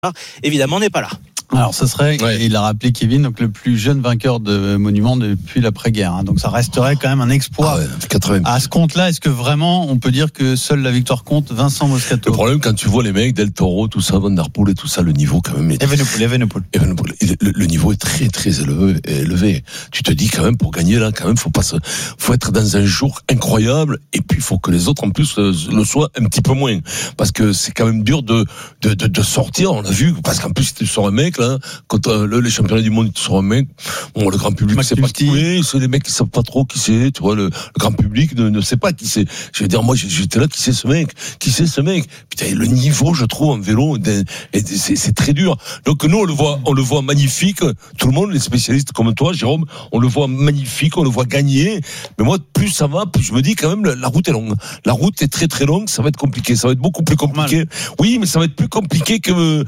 évidemment n'est pas là. Alors ce serait, il a rappelé Kevin, donc le plus jeune vainqueur de monument depuis l'après-guerre. Donc ça resterait quand même un exploit. À ce compte-là, est-ce que vraiment on peut dire que seule la victoire compte? Vincent Moscato. Le problème, quand tu vois les mecs, Del Toro, tout ça, Van Der Poel et tout ça, le niveau quand même est... Evenepoel. Le niveau est très très élevé. Tu te dis quand même, pour gagner là, quand même, faut être dans un jour incroyable, et puis il faut que les autres en plus le soient un petit peu moins, parce que c'est quand même dur de sortir. On l'a vu, parce qu'en plus tu sors un mec là, quand les championnats du monde tu sors un mec, bon, le grand public sait pas qui c'est, les mecs qui savent pas trop qui c'est, tu vois, le grand public ne sait pas qui c'est. Je veux dire, moi j'étais là, qui c'est ce mec, putain, le niveau, je trouve, en vélo, c'est très dur. Donc nous on le voit magnifique, tout le monde, les spécialistes comme toi Jérôme, on le voit magnifique, on le voit gagner, mais moi plus ça va, plus je me dis quand même la route est longue, la route est très très longue, ça va être compliqué, ça va être beaucoup plus compliqué. Oui, mais ça va être plus compliqué que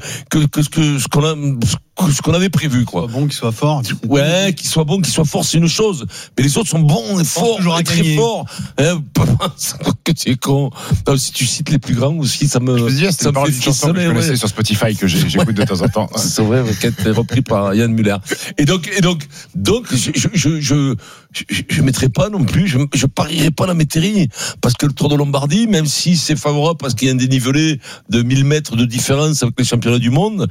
ce qu'on avait prévu, quoi. Qu'il soit bon, qu'il soit fort. Ouais, qu'il soit bon, qu'il soit fort, c'est une chose. Mais les autres sont bons et forts, et très forts. Que tu es con. Non, si tu cites les plus grands aussi, ça me. Je veux dire, c'est une chanson que je connaissais sur Spotify que j'écoute de temps en temps. C'est vrai, qui a été repris par Yann Muller. Et donc, je mettrai pas non plus, je parierai pas la Métairie, parce que le Tour de Lombardie, même si c'est favorable parce qu'il y a un dénivelé de 1000 mètres de différence avec les championnats du monde,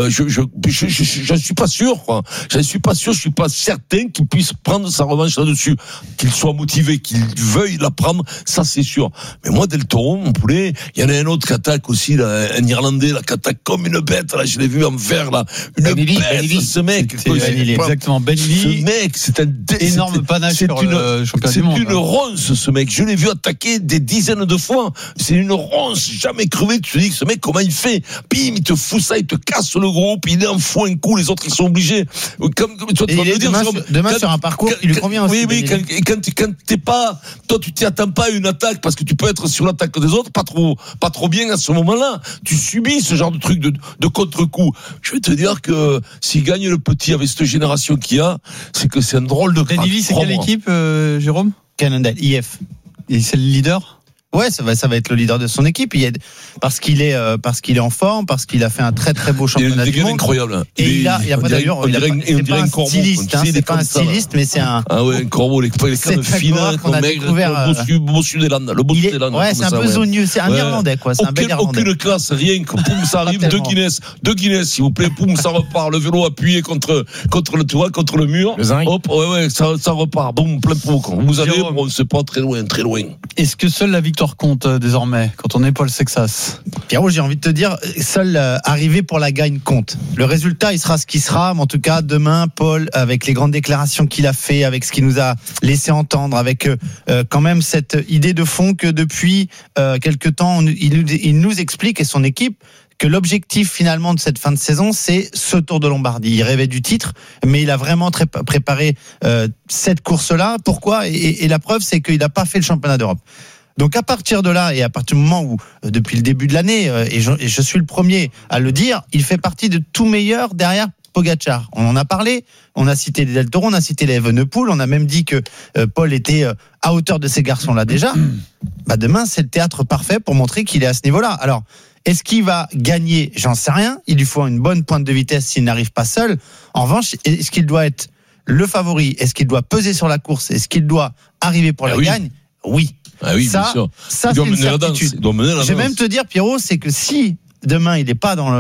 j'en suis pas sûr, quoi. Je suis pas certain qu'il puisse prendre sa revanche là-dessus, qu'il soit motivé, qu'il veuille la prendre, ça c'est sûr. Mais moi, Del Toro, mon poulet, il y en a un autre qui attaque aussi, là, un Irlandais, là, qui attaque comme une bête, là, je l'ai vu en vert, là, une bête, ce mec. Exactement, ce mec, c'est un énorme panache sur le championnat du monde. C'est une ronce, ce mec. Je l'ai vu attaquer des dizaines de fois. C'est une ronce, jamais crevé. Tu te dis, ce mec, comment il fait? Bim, il te fout ça, il te casse le groupe, il en fout un coup, les autres, ils sont obligés. Comme toi, tu vas me dire, demain sur un parcours, il lui convient aussi. Oui, quand t'es pas, toi, tu t'y attends pas à une attaque, parce que tu peux être sur l'attaque des autres, pas trop bien à ce moment-là. Tu subis ce genre de truc de contre-coup. Je vais te dire que s'il gagne le petit avec cette génération qu'il y a, c'est que c'est un drôle de crack. Denili, c'est quelle équipe, Jérôme? Cannondale, IF. Et c'est le leader? Ouais, ça va être le leader de son équipe. Parce qu'il est en forme, parce qu'il a fait un très très beau championnat du monde. Incroyable. Et il a pas d'allure. C'est pas un styliste, c'est pas un styliste, mais c'est un. Ah ouais, un corbeau, les cannes fines, qu'on a découvert. Le bossu des Landes. Ouais, c'est un peu zogneux. C'est un Irlandais, quoi. C'est un bel Irlandais. Aucune classe, rien que poum, ça arrive. Deux Guinness, s'il vous plaît. Poum, ça repart. Le vélo appuyé contre le mur. Hop, ouais, ça repart. Boum, plein pot. Vous avez, c'est pas très loin. Est-ce que seule la victoire compte désormais quand on est Paul Sexas? Pierrot, j'ai envie de te dire, seul arriver pour la gagne compte. Le résultat, il sera ce qui sera, mais en tout cas demain, Paul, avec les grandes déclarations qu'il a fait, avec ce qu'il nous a laissé entendre, avec quand même cette idée de fond que depuis quelque temps, il nous explique, et son équipe, que l'objectif finalement de cette fin de saison, c'est ce Tour de Lombardie. Il rêvait du titre, mais il a vraiment préparé cette course-là. Pourquoi? Et la preuve, c'est qu'il n'a pas fait le championnat d'Europe. Donc à partir de là, et à partir du moment où, depuis le début de l'année, et je suis le premier à le dire, il fait partie de tout meilleur derrière Pogačar. On en a parlé, on a cité les Del Toro, on a cité les Evenepoel, on a même dit que Paul était à hauteur de ces garçons-là déjà. Demain, c'est le théâtre parfait pour montrer qu'il est à ce niveau-là. Alors, est-ce qu'il va gagner? J'en sais rien. Il lui faut une bonne pointe de vitesse s'il n'arrive pas seul. En revanche, est-ce qu'il doit être le favori? Est-ce qu'il doit peser sur la course? Est-ce qu'il doit arriver pour la gagne? Oui. Ah oui, ça, bien sûr. Ça, c'est une certitude. Je vais même te dire, Pierrot, c'est que si demain il n'est pas dans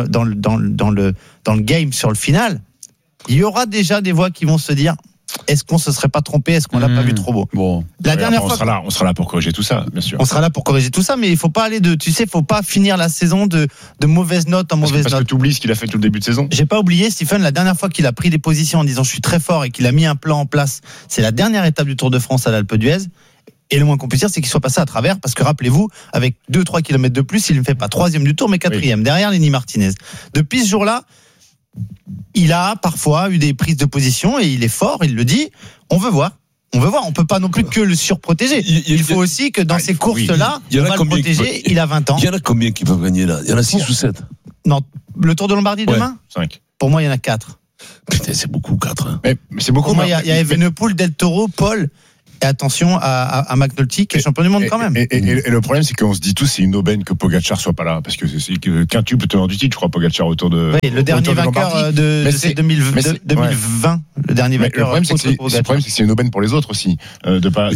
le game sur le final, il y aura déjà des voix qui vont se dire: est-ce qu'on se serait pas trompé? Est-ce qu'on l'a pas vu trop beau? Bon. La dernière fois, on sera là pour corriger tout ça, bien sûr. On sera là pour corriger tout ça, mais il faut pas aller faut pas finir la saison de mauvaise note en mauvaise note. Parce que tu oublies ce qu'il a fait tout le début de saison. J'ai pas oublié, Stephen, la dernière fois qu'il a pris des positions en disant je suis très fort et qu'il a mis un plan en place, c'est la dernière étape du Tour de France à l'Alpe d'Huez. Et le moins qu'on puisse dire, c'est qu'il soit passé à travers, parce que rappelez-vous, avec 2-3 km de plus, il ne fait pas 3e du Tour, mais 4e, derrière Lenny Martinez. Depuis ce jour-là, il a parfois eu des prises de position, et il est fort, il le dit. On veut voir. On peut pas non plus que le surprotéger. Il faut aussi que dans ces courses-là, on va le protéger. Il a 20 ans. Il y en a combien qui peuvent gagner là? Il y en a 6 ou 7? Non, le Tour de Lombardie demain? 5. Pour moi, il y en a 4. Putain, c'est beaucoup, 4. Mais c'est beaucoup. Pour moi, il y a Evenepoel, Del Toro, Paul. Et attention à McNulty qui est champion du monde quand même. Et le problème, c'est qu'on se dit tous, c'est une aubaine que Pogacar soit pas là, parce que c'est quintuple tenant du titre, je crois, Pogacar autour de. Oui, le dernier vainqueur de 2020, le dernier vainqueur. Le problème, c'est que c'est une aubaine pour les autres aussi, de pas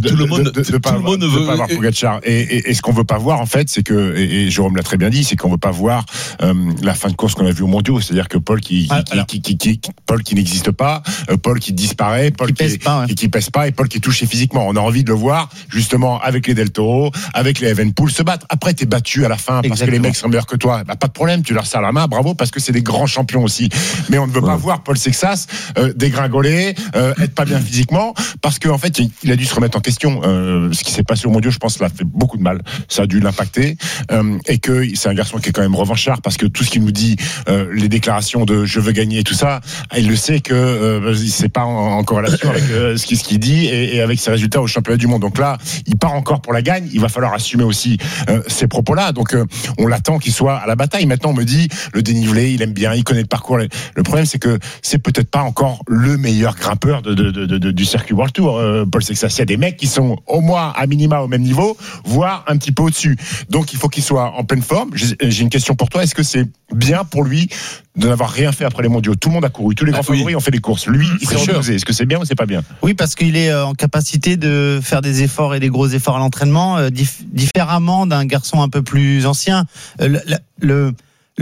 avoir Pogacar. Et ce qu'on veut pas voir, en fait, c'est que, et Jérôme l'a très bien dit, c'est qu'on veut pas voir la fin de course qu'on a vue aux Mondiaux, c'est-à-dire que Paul qui n'existe pas, Paul qui disparaît, Paul qui pèse pas, et Paul qui est touché physiquement. On a envie de le voir justement avec les Del Toro, avec les Evenepoel se battre. Après, t'es battu à la fin parce que les mecs sont meilleurs que toi. Bah, pas de problème, tu leur serres la main, bravo, parce que c'est des grands champions aussi. Mais on ne veut pas voir Paul Sexas dégringoler, être pas bien physiquement, parce qu'en fait, il a dû se remettre en question. Ce qui s'est passé au Mondiaux, je pense, l'a fait beaucoup de mal. Ça a dû l'impacter, et que c'est un garçon qui est quand même revanchard, parce que tout ce qu'il nous dit, les déclarations de je veux gagner et tout ça, il le sait que c'est pas en corrélation avec ce qu'il dit et avec ses résultats au championnat du monde. Donc là, il part encore pour la gagne. Il va falloir assumer aussi ces propos-là. Donc on l'attend qu'il soit à la bataille. Maintenant, on me dit le dénivelé, il aime bien, il connaît le parcours. Le problème, c'est que c'est peut-être pas encore le meilleur grimpeur du circuit World Tour. Paul Sexas, il y a des mecs qui sont au moins à minima au même niveau, voire un petit peu au-dessus. Donc il faut qu'il soit en pleine forme. J'ai une question pour toi. Est-ce que c'est bien pour lui de n'avoir rien fait après les mondiaux? Tout le monde a couru, tous les grands favoris ont fait des courses. Lui, il s'est reposé. Est-ce que c'est bien ou c'est pas bien? Oui, parce qu'il est en capacité de faire des efforts et des gros efforts à l'entraînement, différemment d'un garçon un peu plus ancien. Le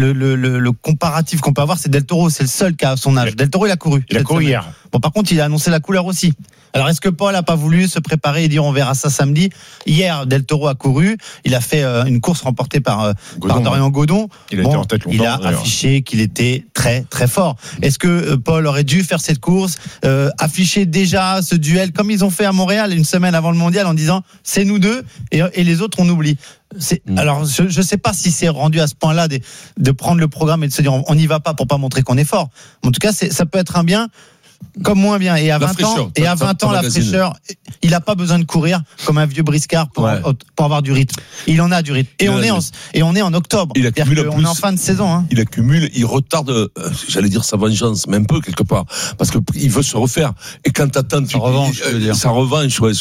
comparatif qu'on peut avoir, c'est Del Toro, c'est le seul qui a son âge. Del Toro, il a couru. Il a couru hier. Bon, par contre, il a annoncé la couleur aussi. Alors, est-ce que Paul a pas voulu se préparer et dire on verra ça samedi? Hier, Del Toro a couru. Il a fait une course remportée par Dorian Godon. Il a été en tête longtemps. Il a affiché qu'il était très, très fort. Est-ce que Paul aurait dû faire cette course, afficher déjà ce duel comme ils ont fait à Montréal une semaine avant le mondial en disant c'est nous deux et les autres on oublie? Alors, je sais pas si c'est rendu à ce point-là de prendre le programme et de se dire on n'y va pas pour pas montrer qu'on est fort. En tout cas, ça peut être un bien comme moins bien. Et à 20 ans, la fraîcheur, il n'a pas besoin de courir comme un vieux briscard pour avoir du rythme. Il en a du rythme. Et on est en octobre. On est en fin de saison. Hein. Il accumule, il retarde, j'allais dire sa vengeance, mais un peu quelque part. Parce qu'il veut se refaire. Et quand t'attends, sa revanche, ouais.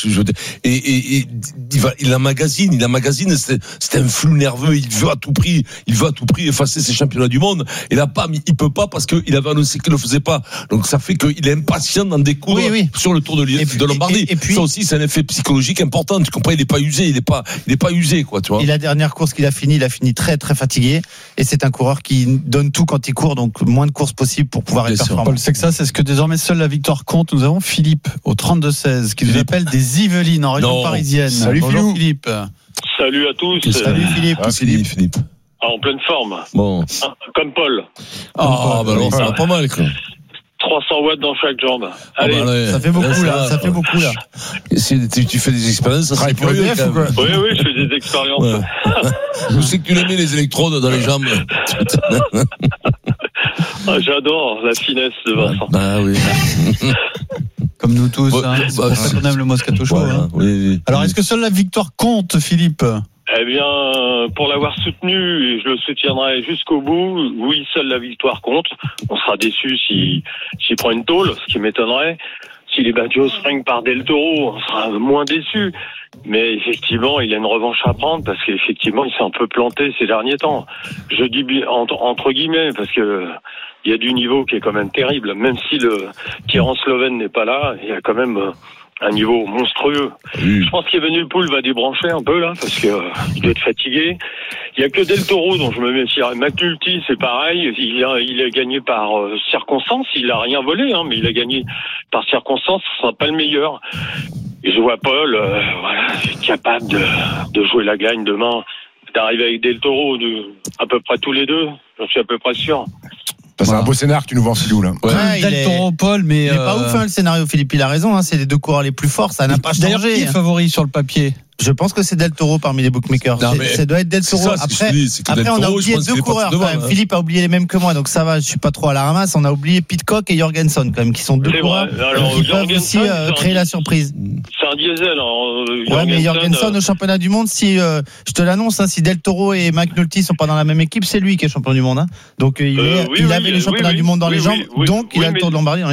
Et il emmagasine, c'est un flou nerveux. Il veut à tout prix effacer ses championnats du monde. Et là, il peut pas parce qu'il avait annoncé qu'il le faisait pas. Donc ça fait qu'il est impatient d'en découdre sur le Tour de Lombardie. Et puis, ça aussi, c'est un effet psychologique important. Tu comprends, il n'est pas usé, il n'est pas usé, quoi, tu vois. Et la dernière course qu'il a fini très, très fatigué. Et c'est un coureur qui donne tout quand il court, donc moins de courses possibles pour pouvoir être performant. Paul Sexas, est-ce que désormais seule la victoire compte? Nous avons Philippe au 32-16 qui nous appelle des Yvelines en région parisienne. Salut Philippe. Salut à tous. Salut Philippe. Philippe. En pleine forme. Bon. Comme Paul. Bah alors, ça va pas mal, quoi. 300 watts dans chaque jambe. Allez. Ça fait beaucoup là. Ça fait beaucoup là. Si tu fais des expériences, ça serait curieux. Oui, je fais des expériences. Ouais. Je sais que tu les mets les électrodes dans les jambes. J'adore la finesse de Vincent. Bah oui. Comme nous tous, c'est pour ça qu'on aime le Moscato Show. Voilà, oui. Alors, est-ce que seule la victoire compte, Philippe? Eh bien, pour l'avoir soutenu, et je le soutiendrai jusqu'au bout, oui, seule la victoire compte. On sera déçu s'il prend une tôle, ce qui m'étonnerait. Si les badges spring par Del Toro, on sera moins déçu. Mais effectivement, il a une revanche à prendre parce qu'effectivement, il s'est un peu planté ces derniers temps. Je dis entre guillemets parce que il y a du niveau qui est quand même terrible. Même si le tyran slovène n'est pas là, il y a quand même un niveau monstrueux. Oui. Je pense qu'Evenepoel va débrancher un peu là parce que il doit être fatigué. Il y a que Del Toro dont je me méfierais. McNulty, c'est pareil. Il a gagné par circonstance. Il a rien volé, mais il a gagné par circonstance. Ce sera pas le meilleur. Et je vois Paul, capable de jouer la gagne demain, d'arriver avec Del Toro, à peu près tous les deux. J'en suis à peu près sûr. C'est un beau scénario que tu nous vends, Sidou, là. Del Toro, Paul, mais. Il est pas ouf, le scénario, Philippe. Il a raison, c'est les deux coureurs les plus forts. Ça n'a pas changé. D'ailleurs, qui est favori sur le papier? Je pense que c'est Del Toro parmi les bookmakers. Ça doit être Del Toro. Après, on a oublié deux coureurs. Philippe a oublié les mêmes que moi, donc ça va. Je suis pas trop à la ramasse. On a oublié Pidcock et Jorgensen, quand même, qui sont deux coureurs qui peuvent aussi créer la surprise. C'est un diesel. Ouais, mais Jorgensen au championnat du monde, si je te l'annonce, si Del Toro et McNulty sont pas dans la même équipe, c'est lui qui est champion du monde. Donc il avait le championnat du monde dans les jambes, donc il a le Tour de Lombardie dans les jambes.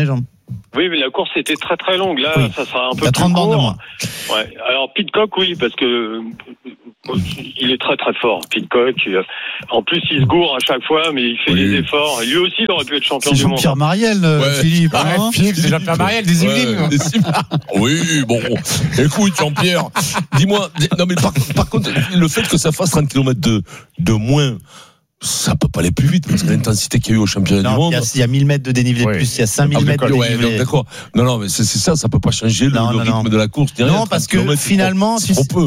Oui, mais la course était très très longue. Là, ça sera un peu plus 30 court. bornes de moins. Ouais. Alors Pidcock, oui, parce que il est très très fort. Pidcock. En plus, il se gourre à chaque fois, mais il fait des efforts. Et lui aussi, il aurait pu être champion du monde. C'est Jean-Pierre Mariel, Philippe. Philippe, c'est Jean-Pierre Mariel des Yvelines. Oui, bon. Écoute, Jean-Pierre, dis-moi. Non, mais par contre, le fait que ça fasse 30 km de moins. Ça peut pas aller plus vite parce que l'intensité qu'il y a eu au championnat du monde. Il y a 1000 mètres de dénivelé de plus, il y a 5000 mètres de dénivelé. Ouais, d'accord. Non, mais c'est ça peut pas changer le rythme de la course. Non, parce que finalement,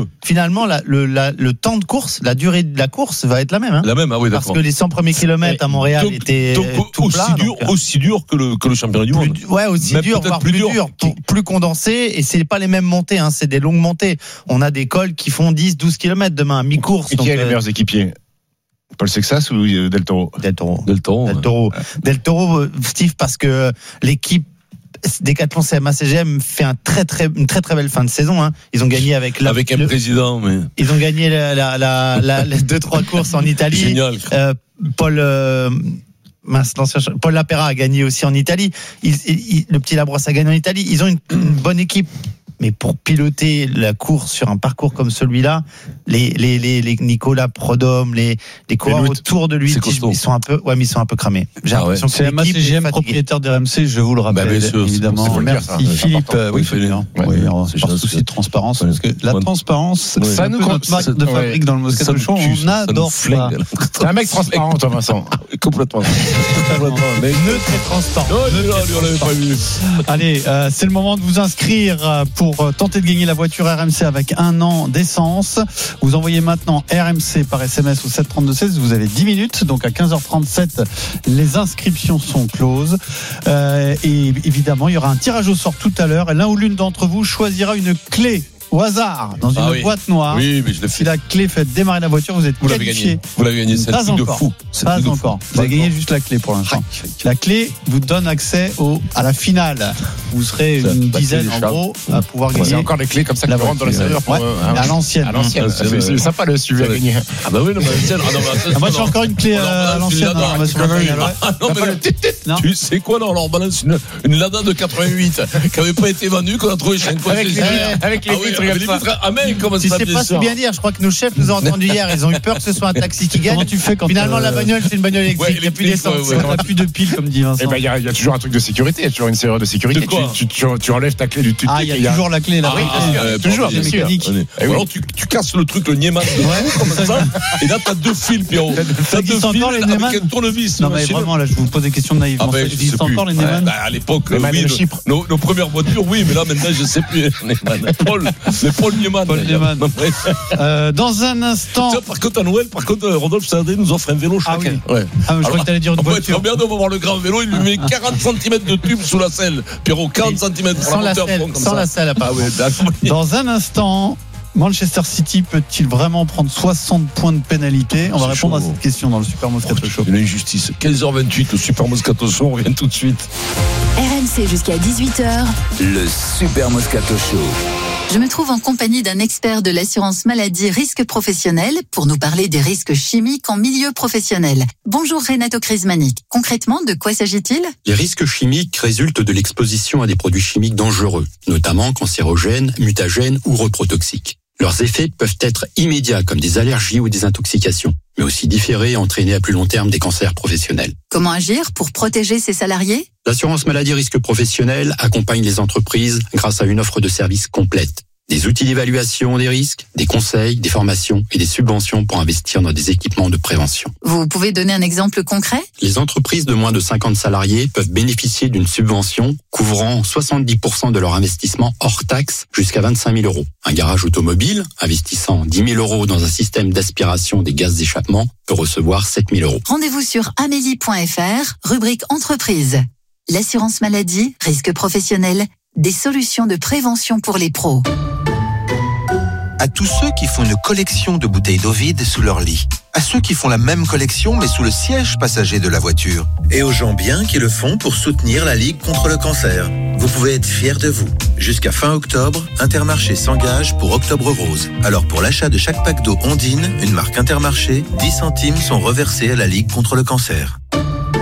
le temps de course, la durée de la course va être la même. La même, oui, d'accord. Parce que les 100 premiers kilomètres à Montréal étaient tout plat. Aussi dur que le championnat du monde. Ouais, aussi dur, voire plus dur, plus condensé. Et c'est pas les mêmes montées, c'est des longues montées. On a des cols qui font 10-12 kilomètres demain, mi-course. Et qui a les meilleurs équipiers? Paul Sexas ou Del Toro? Del Toro, Steve, parce que l'équipe Decathlon CMA CGM fait une très très belle fin de saison. Ils ont gagné avec un président, mais ils ont gagné les 2-3 courses en Italie. Génial. Paul Lapera a gagné aussi en Italie. Le petit Labrosse a gagné en Italie. Ils ont une bonne équipe. Mais pour piloter la course sur un parcours comme celui-là, les Nicolas Prodhomme, les coureurs autour de lui, ils sont un peu cramés. J'ai l'impression que c'est MACGM, propriétaire d'RMC, je vous le rappelle, évidemment. Merci Philippe. Oui, par souci de transparence, parce que la transparence, c'est un peu notre marque de fabrique dans le Moscato Show. On adore ça. C'est un mec transparent, toi, Vincent. Complètement. Mais neutre et transparent. On l'avait pas vu. Allez, c'est le moment de vous inscrire pour tenter de gagner la voiture RMC avec 1 an d'essence. Vous envoyez maintenant RMC par SMS au 732-16. Vous avez 10 minutes. Donc à 15h37, les inscriptions sont closes. Et évidemment, il y aura un tirage au sort tout à l'heure. Et l'un ou l'une d'entre vous choisira une clé au hasard dans une boîte noire. Oui, mais je l'ai fait. Si la clé fait démarrer la voiture, vous êtes qualifié. Vous l'avez gagné. C'est un truc de fou. Pas encore. Vous avez gagné juste la clé pour l'instant. La clé vous donne accès à la finale. Vous serez une dizaine en gros à pouvoir gagner. C'est encore les clés comme ça qui rentrent dans les serveurs. À l'ancienne. C'est sympa le suivi à gagner. Ah bah oui, non, l'ancienne. Moi j'ai encore une clé à l'ancienne. Tu sais quoi, on leur balance une Lada de 88 qui n'avait pas été vendue, qu'on a trouvé chez un concessionnaire. Avec les vitres. Tu sais pas si bien dire. Je crois que nos chefs nous ont entendu hier. Ils ont eu peur que ce soit un taxi qui gagne. Comment tu fais quand finalement la bagnole c'est une bagnole électrique. Il n'y a plus d'essence. Il n'y a plus de piles comme dit Vincent. Il y a toujours un truc de sécurité. Il y a toujours une serrure de sécurité. Tu enlèves ta clé du tunnel. Ah, il y a toujours la clé là. Toujours, bien sûr. Alors tu casses le truc, le Niemann, comme ça. Et là t'as 2 fils, Pierrot. T'as 2 fils avec un tournevis. Non mais vraiment là, je vous pose des questions naïvement. Ça existe encore les Niemann? À l'époque, oui. Nos premières voitures, oui, mais là maintenant je sais plus. Paul Niemann. Dans un instant. Par contre, à Noël, Rodolphe Saadé nous offre un vélo chacun. Je crois que t'allais dire une voiture. On va voir le grand vélo, il lui met 40 cm de tube sous la selle. Pierrot, 40 cm pour la moteur. Sans la selle, pas. Dans un instant. Manchester City peut-il vraiment prendre 60 points de pénalité? On va répondre à cette question dans le Super Moscato Show. Une injustice. 15h28, le Super Moscato Show, on revient tout de suite. RMC jusqu'à 18h. Le Super Moscato Show. Je me trouve en compagnie d'un expert de l'assurance maladie risque professionnel pour nous parler des risques chimiques en milieu professionnel. Bonjour Renato Crismanic. Concrètement, de quoi s'agit-il? Les risques chimiques résultent de l'exposition à des produits chimiques dangereux, notamment cancérogènes, mutagènes ou reprotoxiques. Leurs effets peuvent être immédiats comme des allergies ou des intoxications, mais aussi différés et entraîner à plus long terme des cancers professionnels. Comment agir pour protéger ses salariés? L'assurance maladie risque professionnel accompagne les entreprises grâce à une offre de services complète. Des outils d'évaluation des risques, des conseils, des formations et des subventions pour investir dans des équipements de prévention. Vous pouvez donner un exemple concret? Les entreprises de moins de 50 salariés peuvent bénéficier d'une subvention couvrant 70% de leur investissement hors taxe jusqu'à 25 000 €. Un garage automobile investissant 10 000 € dans un système d'aspiration des gaz d'échappement peut recevoir 7 000 €. Rendez-vous sur amélie.fr, rubrique entreprise. L'assurance maladie, risque professionnel, des solutions de prévention pour les pros. À tous ceux qui font une collection de bouteilles d'eau vide sous leur lit. À ceux qui font la même collection mais sous le siège passager de la voiture. Et aux gens bien qui le font pour soutenir la Ligue contre le cancer. Vous pouvez être fiers de vous. Jusqu'à fin octobre, Intermarché s'engage pour Octobre Rose. Alors pour l'achat de chaque pack d'eau Ondine, une marque Intermarché, 10 centimes sont reversés à la Ligue contre le cancer.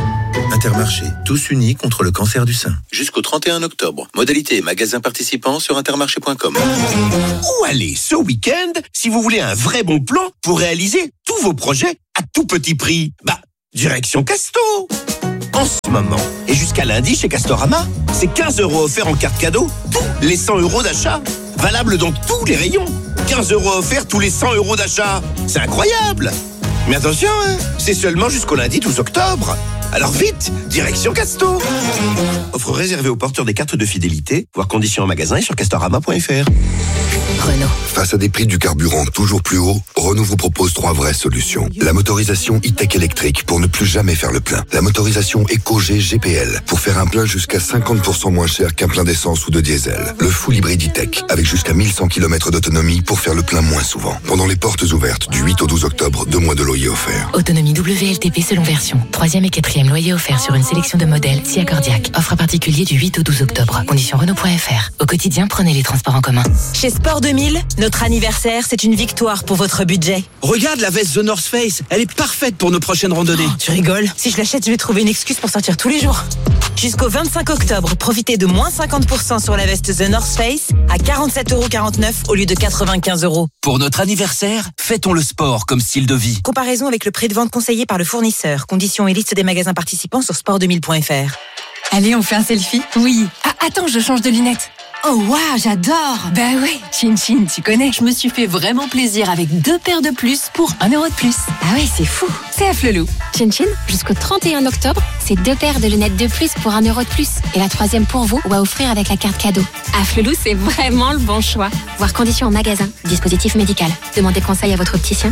Intermarché, tous unis contre le cancer du sein. Jusqu'au 31 octobre. Modalité et magasins participants sur intermarché.com. Où aller ce week-end si vous voulez un vrai bon plan pour réaliser tous vos projets à tout petit prix? Direction Casto. En ce moment, et jusqu'à lundi chez Castorama, c'est 15 € offerts en carte cadeau, tous les 100 € d'achat. Valable dans tous les rayons. 15 € offerts tous les 100 € d'achat. C'est incroyable. Mais attention, c'est seulement jusqu'au lundi 12 octobre. Alors vite, direction Casto. Offre réservée aux porteurs des cartes de fidélité, voir conditions en magasin et sur castorama.fr. Renault. Face à des prix du carburant toujours plus hauts, Renault vous propose 3 vraies solutions. La motorisation e-tech électrique pour ne plus jamais faire le plein. La motorisation EcoG GPL pour faire un plein jusqu'à 50% moins cher qu'un plein d'essence ou de diesel. Le full hybride e-tech avec jusqu'à 1100 km d'autonomie pour faire le plein moins souvent. Pendant les portes ouvertes du 8 au 12 octobre, 2 mois de loyer offerts. Autonomie WLTP selon version. 3e et 4e loyer offert sur une sélection de modèles si accordiaque. Offre à particulier du 8 au 12 octobre. Conditions Renault.fr. Au quotidien, prenez les transports en commun. Chez Sport 2000, notre anniversaire, c'est une victoire pour votre budget. Regarde la veste The North Face, elle est parfaite pour nos prochaines randonnées. Oh, tu rigoles? Si je l'achète, je vais trouver une excuse pour sortir tous les jours. Jusqu'au 25 octobre, profitez de moins 50% sur la veste The North Face à 47,49 € au lieu de 95 €. Pour notre anniversaire, fêtons le sport comme style de vie. Comparaison avec le prix de vente conseillé par le fournisseur. Conditions et liste des magasins participants sur sport2000.fr. Allez, on fait un selfie? Oui. Ah, attends, je change de lunettes. Oh waouh, j'adore. Bah ouais, Chin Chin, tu connais. Je me suis fait vraiment plaisir avec 2 paires de plus pour 1 € de plus. Ah ouais, c'est fou. C'est à Flelou. Chin Chin, jusqu'au 31 octobre, c'est 2 paires de lunettes de plus pour 1 € de plus. Et la 3e pour vous ou à offrir avec la carte cadeau. À Flelou, c'est vraiment le bon choix. Voir conditions en magasin. Dispositif médical. Demandez conseil à votre opticien.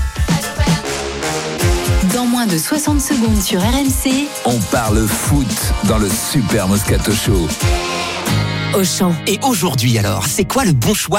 Dans moins de 60 secondes sur RMC, on parle foot dans le Super Moscato Show. Auchan. Et aujourd'hui alors, c'est quoi le bon choix